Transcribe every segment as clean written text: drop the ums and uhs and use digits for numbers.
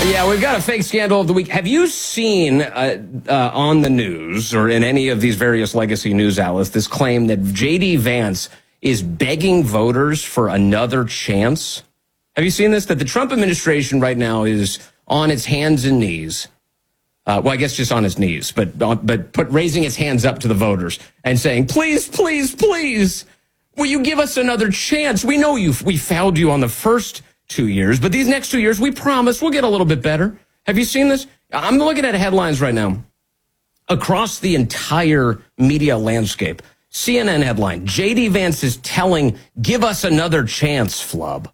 Yeah, we've got a fake scandal of the week. Have you seen on the news or in any of these various legacy news outlets this claim that J.D. Vance is begging voters for another chance? Have you seen this? That the Trump administration right now is on its hands and knees. Well, I guess just on its knees, but raising its hands up to the voters and saying, please, please, please, will you give us another chance? We know we failed you on the first 2 years, but these next 2 years, we promise we'll get a little bit better. Have you seen this? I'm looking at headlines right now across the entire media landscape. CNN headline, J.D. Vance is telling, give us another chance, flub.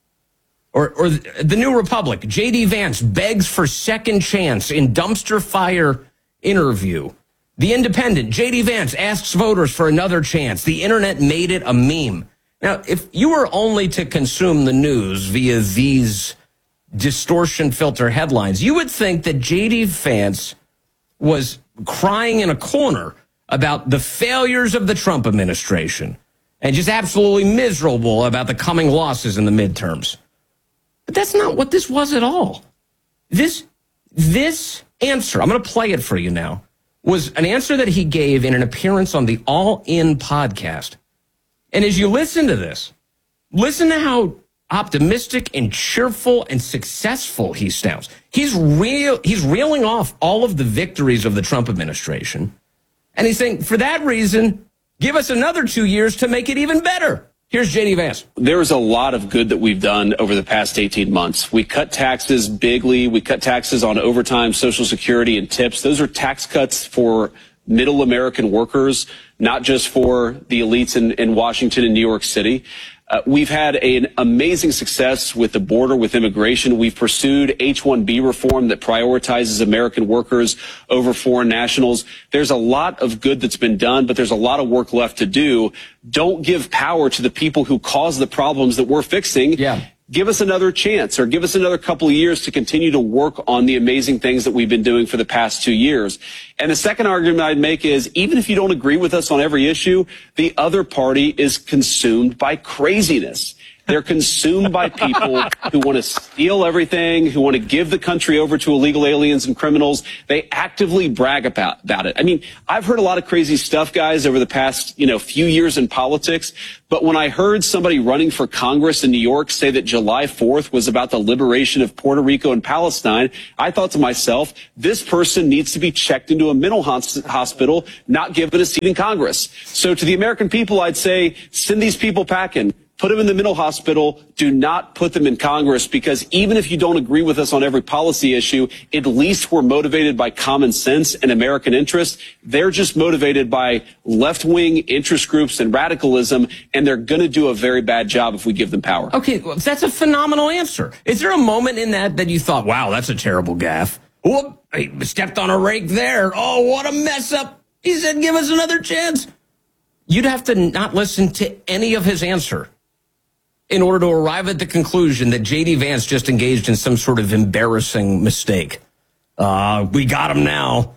Or the New Republic, J.D. Vance begs for second chance in dumpster fire interview. The Independent, J.D. Vance asks voters for another chance. The internet made it a meme. Now, if you were only to consume the news via these distortion filter headlines, you would think that J.D. Vance was crying in a corner about the failures of the Trump administration and just absolutely miserable about the coming losses in the midterms. But that's not what this was at all. This answer, I'm going to play it for you now, was an answer that he gave in an appearance on the All In podcast. And as you listen to this, listen to how optimistic and cheerful and successful he sounds. He's reeling off all of the victories of the Trump administration. And he's saying, for that reason, give us another 2 years to make it even better. Here's J.D. Vance. There is a lot of good that we've done over the past 18 months. We cut taxes bigly. We cut taxes on overtime, Social Security, and tips. Those are tax cuts for middle American workers, not just for the elites in Washington and New York City. We've had an amazing success with the border, with immigration. We've pursued H-1B reform that prioritizes American workers over foreign nationals. There's a lot of good that's been done, but there's a lot of work left to do. Don't give power to the people who cause the problems that we're fixing. Yeah. Give us another chance, or give us another couple of years to continue to work on the amazing things that we've been doing for the past 2 years. And the second argument I'd make is, even if you don't agree with us on every issue, the other party is consumed by craziness. They're consumed by people who want to steal everything, who want to give the country over to illegal aliens and criminals. They actively brag about it. I mean, I've heard a lot of crazy stuff, guys, over the past, few years in politics. But when I heard somebody running for Congress in New York say that July 4th was about the liberation of Puerto Rico and Palestine, I thought to myself, this person needs to be checked into a mental hospital, not given a seat in Congress. So to the American people, I'd say, send these people packing. Put them in the mental hospital. Do not put them in Congress, because even if you don't agree with us on every policy issue, at least we're motivated by common sense and American interest. They're just motivated by left-wing interest groups and radicalism, and they're going to do a very bad job if we give them power. Okay, well, that's a phenomenal answer. Is there a moment in that you thought, wow, that's a terrible gaffe? Whoop, I stepped on a rake there. Oh, what a mess up. He said, give us another chance. You'd have to not listen to any of his answer in order to arrive at the conclusion that J.D. Vance just engaged in some sort of embarrassing mistake. We got him now.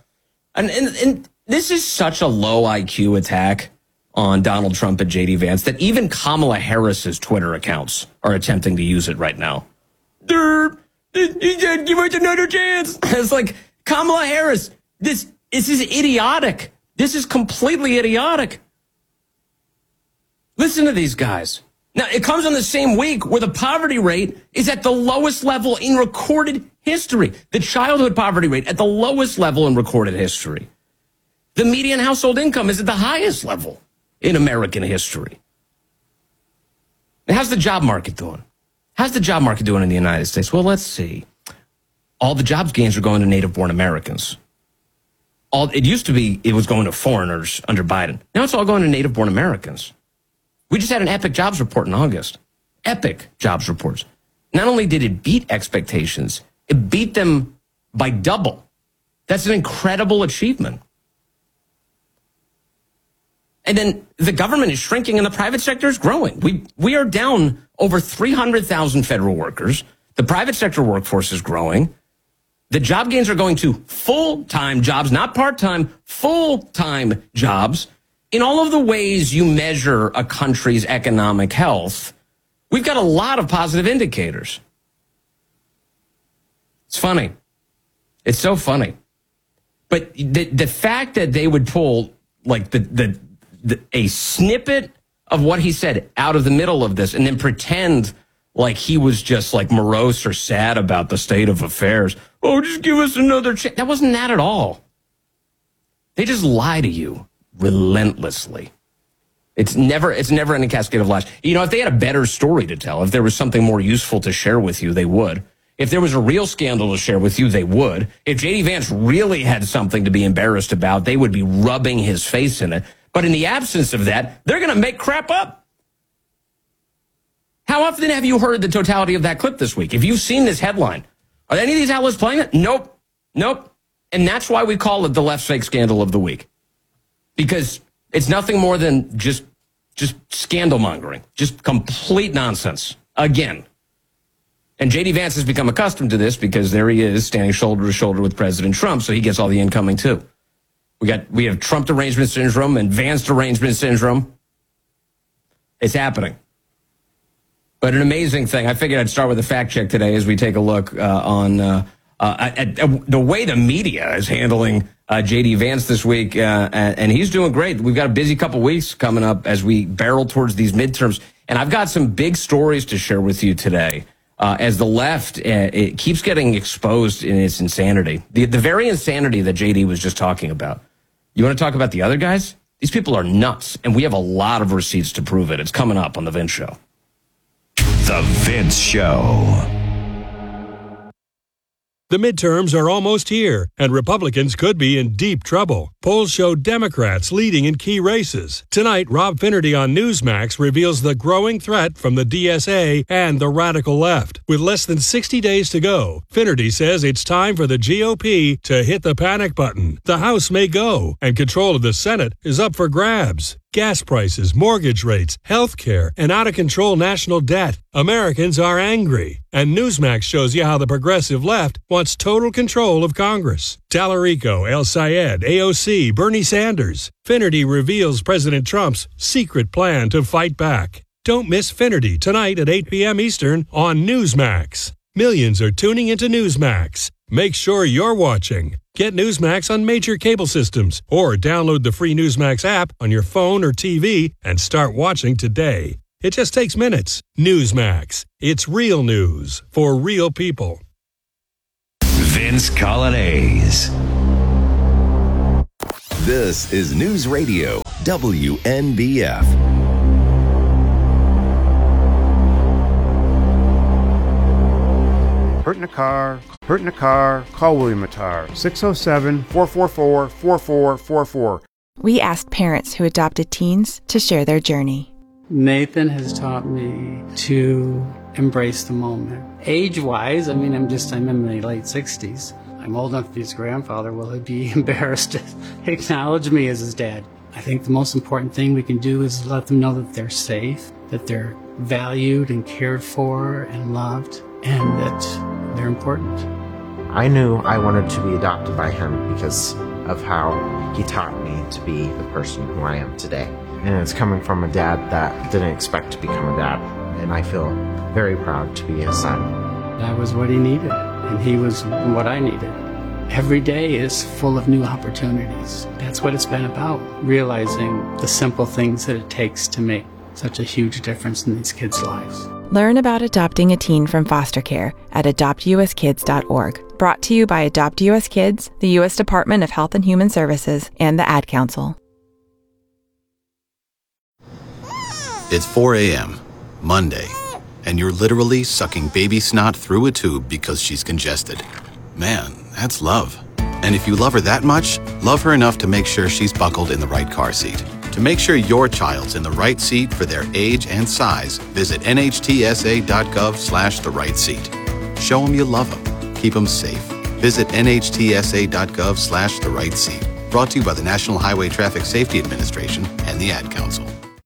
And this is such a low IQ attack on Donald Trump and J.D. Vance that even Kamala Harris's Twitter accounts are attempting to use it right now. He said, give us another chance. It's like, Kamala Harris, this is idiotic. This is completely idiotic. Listen to these guys. Now, it comes on the same week where the poverty rate is at the lowest level in recorded history. The childhood poverty rate at the lowest level in recorded history. The median household income is at the highest level in American history. And how's the job market doing? How's the job market doing in the United States? Well, let's see. All the jobs gains are going to native-born Americans. It used to be it was going to foreigners under Biden. Now it's all going to native-born Americans. We just had an epic jobs report in August. Epic jobs reports. Not only did it beat expectations, it beat them by double. That's an incredible achievement. And then the government is shrinking and the private sector is growing. We are down over 300,000 federal workers. The private sector workforce is growing. The job gains are going to full-time jobs, not part-time, full-time jobs. In all of the ways you measure a country's economic health, we've got a lot of positive indicators. It's funny. It's so funny. But the fact that they would pull like a snippet of what he said out of the middle of this and then pretend like he was just like morose or sad about the state of affairs. Oh, just give us another chance. That wasn't that at all. They just lie to you relentlessly. It's never any cascade of lies. You know, if they had a better story to tell, if there was something more useful to share with you, they would. If there was a real scandal to share with you, they would. If J.D. Vance really had something to be embarrassed about, they would be rubbing his face in it. But in the absence of that, they're going to make crap up. How often have you heard the totality of that clip this week? If you've seen this headline, are any of these outlets playing it? Nope. And that's why we call it the left's fake scandal of the week. Because it's nothing more than just scandal mongering, just complete nonsense. Again. And J.D. Vance has become accustomed to this because there he is standing shoulder to shoulder with President Trump, so he gets all the incoming too. We have Trump derangement syndrome and Vance derangement syndrome. It's happening. But an amazing thing. I figured I'd start with a fact check today as we take a look on at the way the media is handling J.D. Vance this week, and he's doing great. We've got a busy couple weeks coming up as we barrel towards these midterms, and I've got some big stories to share with you today. As the left it keeps getting exposed in its insanity, the very insanity that J.D. was just talking about. You want to talk about the other guys? These people are nuts, and we have a lot of receipts to prove it. It's coming up on The Vince Show. The Vince Show. The midterms are almost here, and Republicans could be in deep trouble. Polls show Democrats leading in key races. Tonight, Rob Finnerty on Newsmax reveals the growing threat from the DSA and the radical left. With less than 60 days to go, Finnerty says it's time for the GOP to hit the panic button. The House may go, and control of the Senate is up for grabs. Gas prices, mortgage rates, health care, and out-of-control national debt. Americans are angry. And Newsmax shows you how the progressive left wants total control of Congress. Tallarico, El Sayed, AOC, Bernie Sanders. Finnerty reveals President Trump's secret plan to fight back. Don't miss Finnerty tonight at 8 p.m. Eastern on Newsmax. Millions are tuning into Newsmax. Make sure you're watching. Get Newsmax on major cable systems or download the free Newsmax app on your phone or TV and start watching today. It just takes minutes. Newsmax. It's real news for real people. Vince Colonnese. This is News Radio WNBF. Hurt in a car, call William Attar, 607-444-4444. We asked parents who adopted teens to share their journey. Nathan has taught me to embrace the moment. Age-wise, I'm in my late 60s. I'm old enough to be his grandfather. Will he be embarrassed to acknowledge me as his dad? I think the most important thing we can do is let them know that they're safe, that they're valued and cared for and loved, and that they're important. I knew I wanted to be adopted by him because of how he taught me to be the person who I am today. And it's coming from a dad that didn't expect to become a dad. And I feel very proud to be his son. I was what he needed, and he was what I needed. Every day is full of new opportunities. That's what it's been about, realizing the simple things that it takes to make such a huge difference in these kids' lives. Learn about adopting a teen from foster care at adoptuskids.org. Brought to you by Adopt U.S. Kids, the U.S. Department of Health and Human Services, and the Ad Council. It's 4 a.m., Monday, and you're literally sucking baby snot through a tube because she's congested. Man, that's love. And if you love her that much, love her enough to make sure she's buckled in the right car seat. To make sure your child's in the right seat for their age and size, visit nhtsa.gov/the right seat. Show them you love them. Keep them safe. Visit nhtsa.gov/the right seat. Brought to you by the National Highway Traffic Safety Administration and the Ad Council.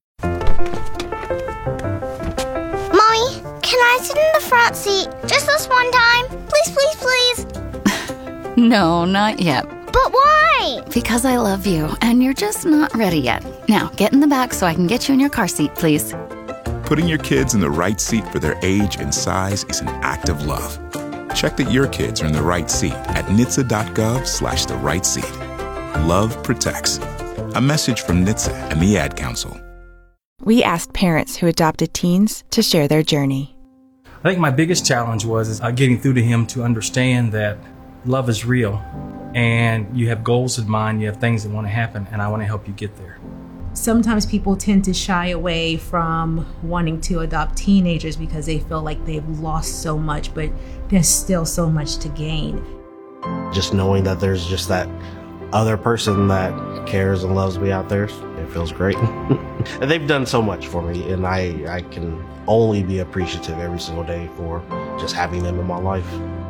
Mommy, can I sit in the front seat just this one time? Please, please, please. No, not yet. But why? Because I love you, and you're just not ready yet. Now, get in the back so I can get you in your car seat, please. Putting your kids in the right seat for their age and size is an act of love. Check that your kids are in the right seat at nhtsa.gov/the right seat. Love protects. A message from NHTSA and the Ad Council. We asked parents who adopted teens to share their journey. I think my biggest challenge was getting through to him to understand that love is real and you have goals in mind, you have things that want to happen, and I want to help you get there. Sometimes people tend to shy away from wanting to adopt teenagers because they feel like they've lost so much, but there's still so much to gain. Just knowing that there's just that other person that cares and loves me out there, it feels great. And they've done so much for me, and I can only be appreciative every single day for just having them in my life.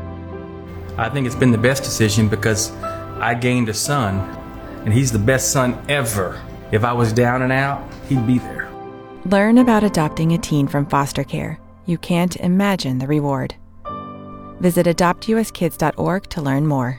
I think it's been the best decision because I gained a son, and he's the best son ever. If I was down and out, he'd be there. Learn about adopting a teen from foster care. You can't imagine the reward. Visit adoptuskids.org to learn more.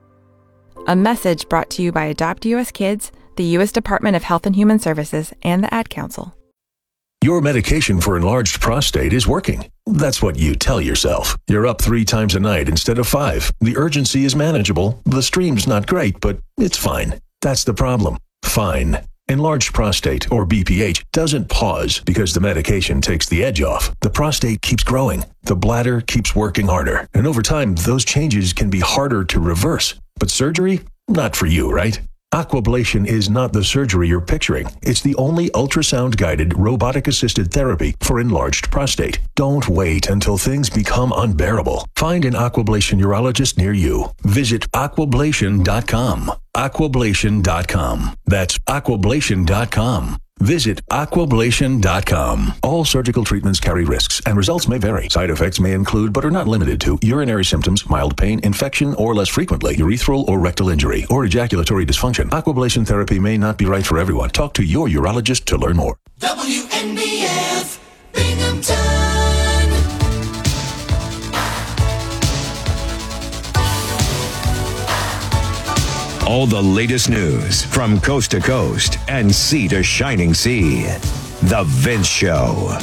A message brought to you by Adopt US Kids, the U.S. Department of Health and Human Services, and the Ad Council. Your medication for enlarged prostate is working. That's what you tell yourself. You're up 3 times a night instead of 5. The urgency is manageable. The stream's not great, but it's fine. That's the problem. Fine. Enlarged prostate, or BPH, doesn't pause because the medication takes the edge off. The prostate keeps growing. The bladder keeps working harder. And over time, those changes can be harder to reverse. But surgery? Not for you, right? Aquablation is not the surgery you're picturing. It's the only ultrasound-guided, robotic-assisted therapy for enlarged prostate. Don't wait until things become unbearable. Find an Aquablation urologist near you. Visit aquablation.com. Aquablation.com. That's aquablation.com. Visit aquablation.com. All surgical treatments carry risks, and results may vary. Side effects may include, but are not limited to, urinary symptoms, mild pain, infection, or less frequently, urethral or rectal injury, or ejaculatory dysfunction. Aquablation therapy may not be right for everyone. Talk to your urologist to learn more. WNBF, Binghamton. All the latest news from coast to coast and sea to shining sea. The Vince Show.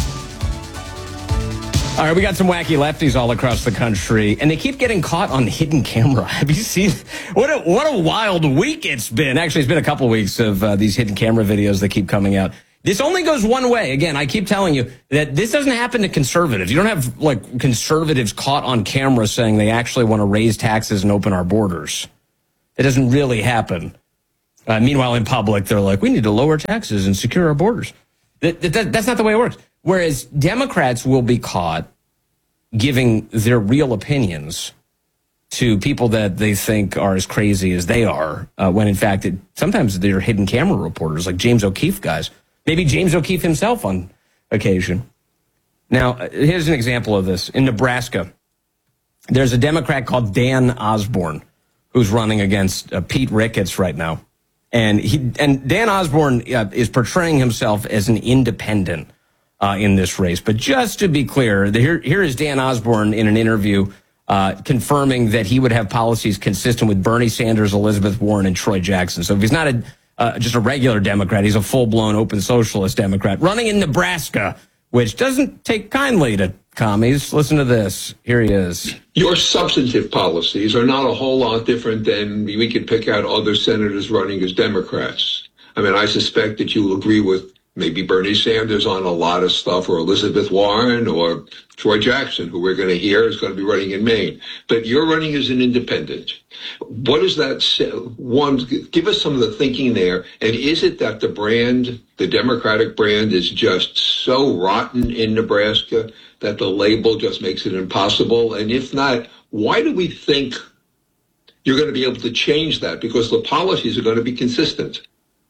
All right, we got some wacky lefties all across the country, and they keep getting caught on hidden camera. Have you seen what a wild week it's been? Actually, it's been a couple of weeks of these hidden camera videos that keep coming out. This only goes one way. Again, I keep telling you that this doesn't happen to conservatives. You don't have like conservatives caught on camera saying they actually want to raise taxes and open our borders. It doesn't really happen. Meanwhile, in public, they're like, we need to lower taxes and secure our borders. That's not the way it works. Whereas Democrats will be caught giving their real opinions to people that they think are as crazy as they are, when in fact, sometimes they're hidden camera reporters, like James O'Keefe guys. Maybe James O'Keefe himself on occasion. Now, here's an example of this. In Nebraska, there's a Democrat called Dan Osborne, who's running against Pete Ricketts right now. And Dan Osborne is portraying himself as an independent in this race. But just to be clear, here is Dan Osborne in an interview confirming that he would have policies consistent with Bernie Sanders, Elizabeth Warren, and Troy Jackson. So if he's not just a regular Democrat, he's a full-blown open socialist Democrat running in Nebraska, which doesn't take kindly to commies. Listen to this. Here he is. Your substantive policies are not a whole lot different than we could pick out other senators running as Democrats. I mean, I suspect that you will agree with maybe Bernie Sanders on a lot of stuff, or Elizabeth Warren, or Troy Jackson, who we're going to hear is going to be running in Maine. But you're running as an independent. What does that say? One, give us some of the thinking there. And is it that the brand, the Democratic brand, is just so rotten in Nebraska that the label just makes it impossible? And if not, why do we think you're going to be able to change that? Because the policies are going to be consistent.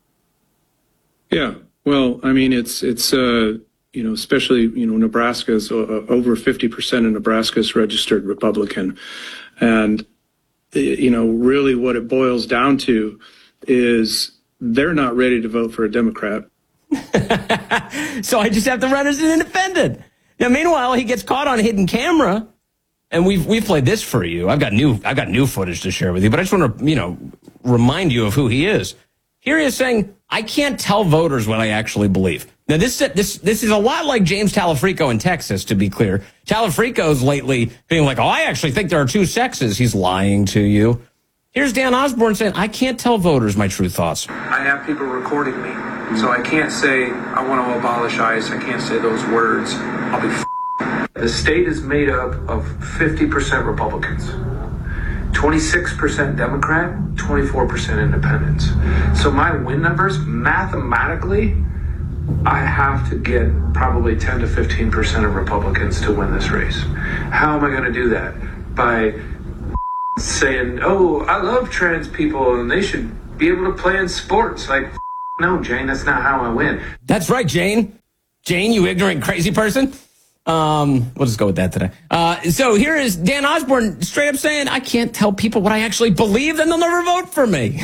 Yeah. Well, I mean, it's especially, Nebraska is over 50% of Nebraska is registered Republican. And, really what it boils down to is they're not ready to vote for a Democrat. So I just have to run as an independent. Now, meanwhile, he gets caught on hidden camera, and we've played this for you. I've got new footage to share with you, but I just want to, remind you of who he is. Here he is saying, I can't tell voters what I actually believe. Now, this is a lot like James Talafrico in Texas, to be clear. Talafrico's lately being like, oh, I actually think there are two sexes. He's lying to you. Here's Dan Osborne saying, I can't tell voters my true thoughts. I have people recording me, so I can't say I want to abolish ICE. I can't say those words. I'll be The state is made up of 50% Republicans, 26% Democrat, 24% Independents. So my win numbers, mathematically, I have to get probably 10 to 15% of Republicans to win this race. How am I going to do that? By saying, oh, I love trans people and they should be able to play in sports. Like, no, Jane, that's not how I win. That's right, Jane. Jane, you ignorant, crazy person. We'll just go with that today. So here is Dan Osborne straight up saying, I can't tell people what I actually believe, then they'll never vote for me.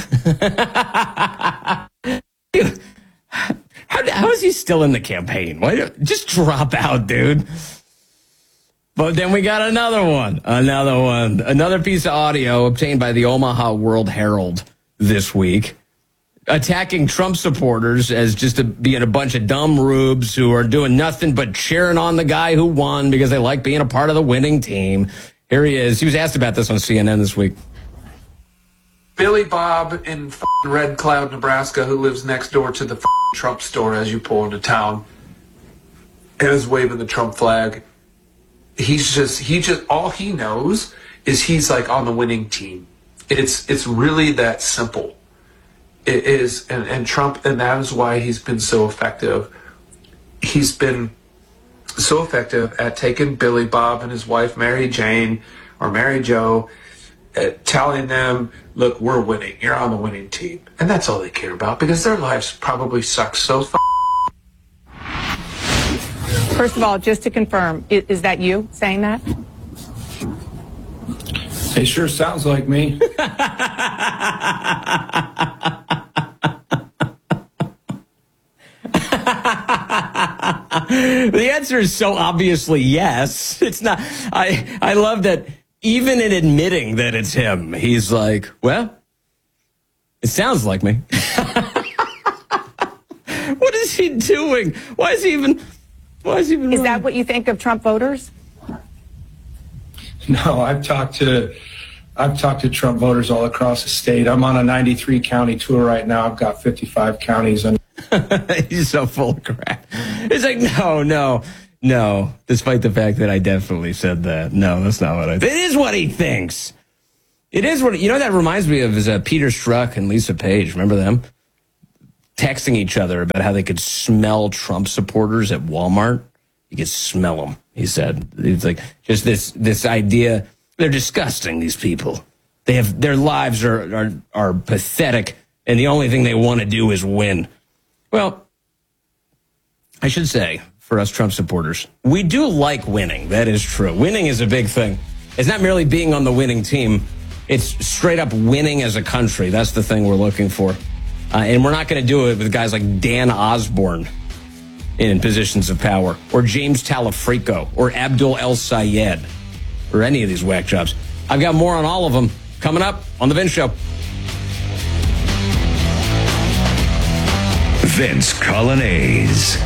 Dude, how is he still in the campaign? Why, just drop out, dude. But then we got another piece of audio obtained by the Omaha World Herald this week, attacking Trump supporters as just being a bunch of dumb rubes who are doing nothing but cheering on the guy who won because they like being a part of the winning team. Here he is. He was asked about this on CNN this week. Billy Bob in Red Cloud, Nebraska, who lives next door to the Trump store as you pull into town, and is waving the Trump flag. He just all he knows is he's like on the winning team. It's really that simple. It is, and Trump, and that is why he's been so effective. He's been so effective at taking Billy Bob and his wife Mary Jane or Mary Jo, telling them, look, we're winning. You're on the winning team. And that's all they care about because their lives probably suck so First of all, just to confirm, is that you saying that? It sure sounds like me. The answer is so obviously yes. It's not. I love that even in admitting that it's him, he's like, well, it sounds like me. What is he doing? Why is he even Is that what you think of Trump voters? No, I've talked to Trump voters all across the state. I'm on a 93 county tour right now. I've got 55 counties. He's so full of crap. It's like, no. Despite the fact that I definitely said that. No, that's not what I think. It is what he thinks. It is what, that reminds me of is Peter Strzok and Lisa Page. Remember them? Texting each other about how they could smell Trump supporters at Walmart. You could smell them, he said. It's like just this idea. They're disgusting, these people. Their lives are pathetic, and the only thing they want to do is win. Well, I should say, for us Trump supporters, we do like winning. That is true. Winning is a big thing. It's not merely being on the winning team. It's straight up winning as a country. That's the thing we're looking for. And we're not going to do it with guys like Dan Osborne in positions of power, or James Talafrico, or Abdul El Sayed, or any of these whack jobs. I've got more on all of them coming up on The Vince Show. Vince Colonnese.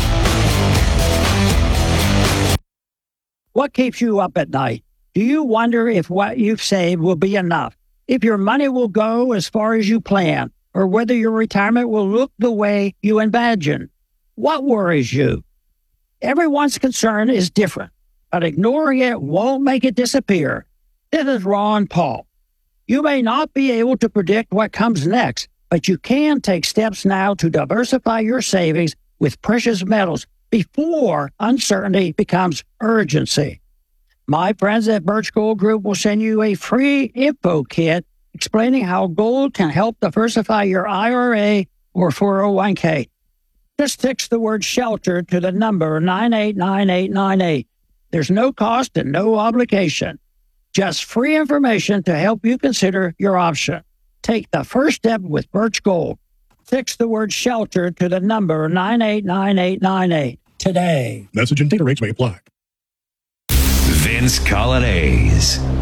What keeps you up at night? Do you wonder if what you've saved will be enough? If your money will go as far as you plan? Or whether your retirement will look the way you imagine? What worries you? Everyone's concern is different, but ignoring it won't make it disappear. This is Ron Paul. You may not be able to predict what comes next, but you can take steps now to diversify your savings with precious metals before uncertainty becomes urgency. My friends at Birch Gold Group will send you a free info kit explaining how gold can help diversify your IRA or 401k. Just text the word SHELTER to the number 989898. There's no cost and no obligation. Just free information to help you consider your option. Take the first step with Birch Gold. Text the word SHELTER to the number 989898 today. Message and data rates may apply. Vince Colonnese.